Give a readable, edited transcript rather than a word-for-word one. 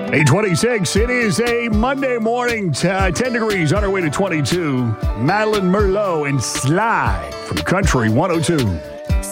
8:26. It is a Monday morning, 10 degrees on our way to 22. Madeline Merlot and Slide from Country 102.